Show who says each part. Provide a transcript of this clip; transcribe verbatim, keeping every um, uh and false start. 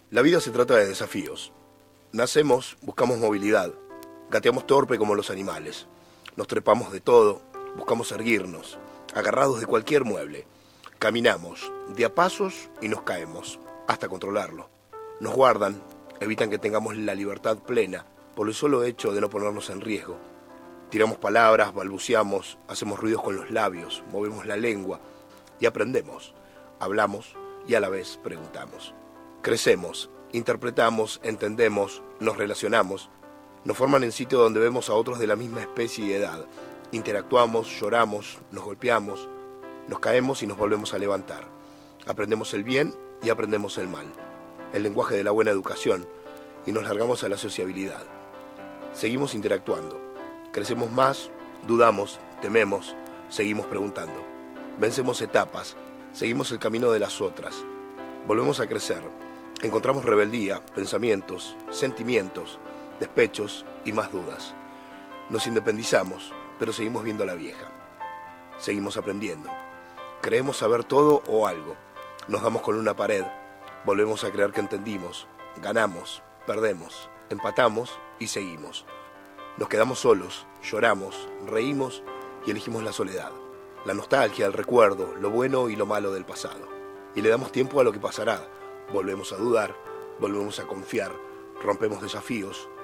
Speaker 1: La vida se trata de desafíos. Nacemos, buscamos movilidad, gateamos torpe como los animales. Nos trepamos de todo, buscamos erguirnos, agarrados de cualquier mueble. Caminamos, de a pasos y nos caemos, hasta controlarlo. Nos guardan, evitan que tengamos la libertad plena por el solo hecho de no ponernos en riesgo. Tiramos palabras, balbuceamos, hacemos ruidos con los labios, movemos la lengua y aprendemos. Hablamos y a la vez preguntamos. Crecemos, interpretamos, entendemos, nos relacionamos. Nos forman en sitio donde vemos a otros de la misma especie y edad. Interactuamos, lloramos, nos golpeamos, nos caemos y nos volvemos a levantar. Aprendemos el bien y aprendemos el mal, el lenguaje de la buena educación, y nos largamos a la sociabilidad. Seguimos interactuando. Crecemos más, dudamos, tememos, seguimos preguntando. Vencemos etapas, seguimos el camino de las otras. Volvemos a crecer. Encontramos rebeldía, pensamientos, sentimientos, despechos y más dudas. Nos independizamos, pero seguimos viendo a la vieja. Seguimos aprendiendo. Creemos saber todo o algo. Nos damos con una pared. Volvemos a creer que entendimos. Ganamos, perdemos, empatamos y seguimos. Nos quedamos solos, lloramos, reímos y elegimos la soledad. La nostalgia, el recuerdo, lo bueno y lo malo del pasado. Y le damos tiempo a lo que pasará. Volvemos a dudar, volvemos a confiar, rompemos desafíos,